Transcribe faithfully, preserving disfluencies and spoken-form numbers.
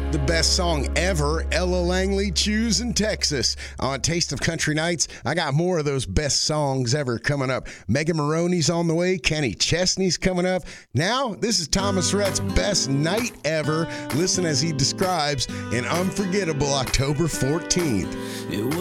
The best song ever, Ella Langley, Choose in Texas. On Taste of Country Nights, I got more of those best songs ever coming up. Megan Maroney's on the way. Kenny Chesney's coming up. Now, this is Thomas Rhett's best night ever. Listen as he describes an unforgettable October fourteenth.